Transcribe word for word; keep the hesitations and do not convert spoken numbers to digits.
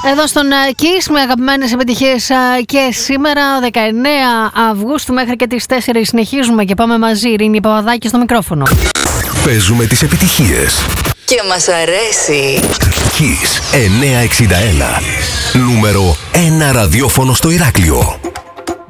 Εδώ στον Kiss με αγαπημένες επιτυχίες και σήμερα δεκαεννέα Αυγούστου μέχρι και τις τέσσερις συνεχίζουμε και πάμε μαζί. Ειρήνη Παπαδάκη στο μικρόφωνο. Παίζουμε τις επιτυχίες και μας αρέσει. Kiss εννιακόσια εξήντα ένα, νούμερο ένα ραδιόφωνο στο Ηράκλειο.